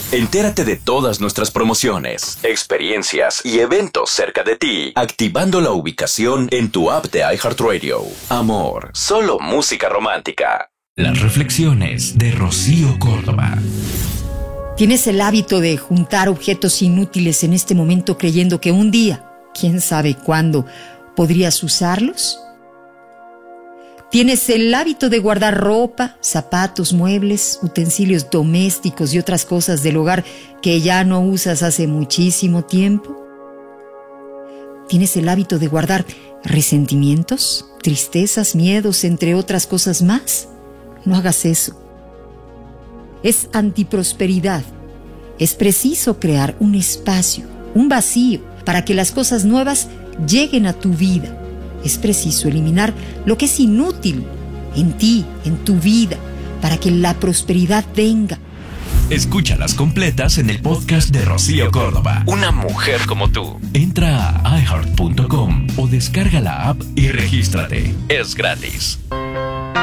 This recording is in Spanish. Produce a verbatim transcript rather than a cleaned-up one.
Entérate de todas nuestras promociones, experiencias y eventos cerca de ti, activando la ubicación en tu app de iHeartRadio. Amor, solo música romántica. Las reflexiones de Rocío Córdoba. ¿Tienes el hábito de juntar objetos inútiles en este momento creyendo que un día, quién sabe cuándo, podrías usarlos? ¿Tienes el hábito de guardar ropa, zapatos, muebles, utensilios domésticos y otras cosas del hogar que ya no usas hace muchísimo tiempo? ¿Tienes el hábito de guardar resentimientos, tristezas, miedos, entre otras cosas más? No hagas eso. Es antiprosperidad. Es preciso crear un espacio, un vacío, para que las cosas nuevas lleguen a tu vida. Es preciso eliminar lo que es inútil en ti, en tu vida, para que la prosperidad venga. Escúchalas completas en el podcast de Rocío Córdoba. Una mujer como tú. Entra a i heart punto com o descarga la app y regístrate. Es gratis.